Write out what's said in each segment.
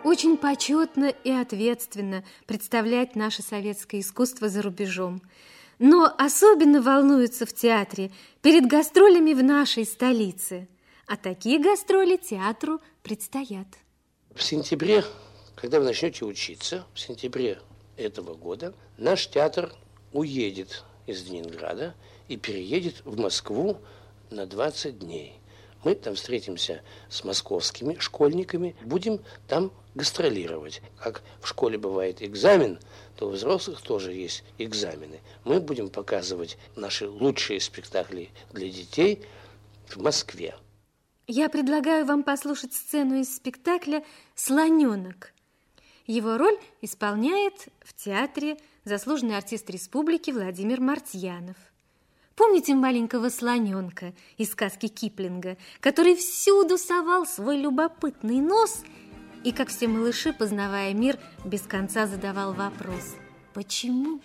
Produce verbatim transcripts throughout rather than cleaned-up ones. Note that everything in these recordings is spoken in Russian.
Очень почетно и ответственно представлять наше советское искусство за рубежом. Но особенно волнуются в театре перед гастролями в нашей столице. А такие гастроли театру предстоят. В сентябре, когда вы начнете учиться, в сентябре этого года, наш театр уедет из Ленинграда и переедет в Москву на двадцать дней. Мы там встретимся с московскими школьниками, будем там гастролировать. Как в школе бывает экзамен, то у взрослых тоже есть экзамены. Мы будем показывать наши лучшие спектакли для детей в Москве. Я предлагаю вам послушать сцену из спектакля «Слоненок». Его роль исполняет в театре заслуженный артист республики Владимир Мартьянов. Помните маленького слоненка из сказки Киплинга, который всюду совал свой любопытный нос и, как все малыши, познавая мир, без конца задавал вопрос: почему?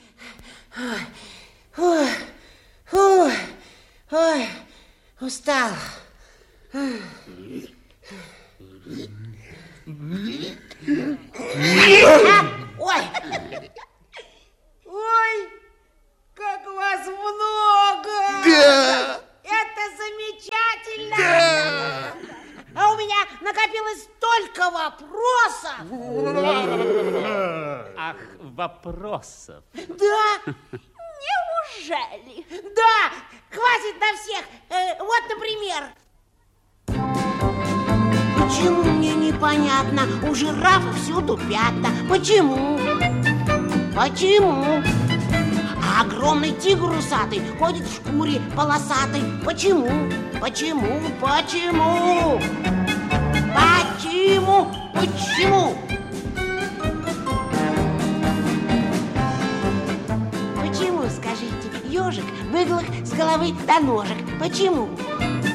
Ой, ой, ой, устал. Ой, ой, как вас много! Да! Это замечательно! Да! А у меня накопилось столько вопросов! Ах, вопросов! Да! Неужели? Да! Хватит на всех! Э, вот, например... Почему мне непонятно? У жирафа всюду пятна. Почему? Почему? А огромный тигр усатый ходит в шкуре полосатой. Почему? Почему? Почему? Почему? Почему? Почему, скажите, ежик выглох с головы до ножек? Почему?